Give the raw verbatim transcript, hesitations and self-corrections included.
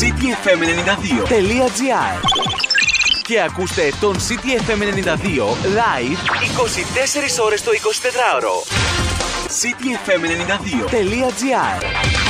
cityfm ενενήντα δύο τελεία gr και ακούστε τον CityFM ενενήντα δύο live είκοσι τέσσερις ώρες το εικοσιτετράωρο. cityfm ενενήντα δύο τελεία gr